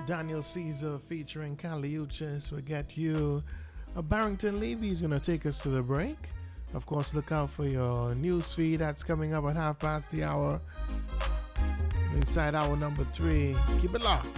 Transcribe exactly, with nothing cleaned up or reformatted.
Daniel Caesar featuring Kali Uchis will get you. Uh, Barrington Levy is going to take us to the break. Of course, look out for your news feed. That's coming up at half past the hour. Inside hour number three. Keep it locked.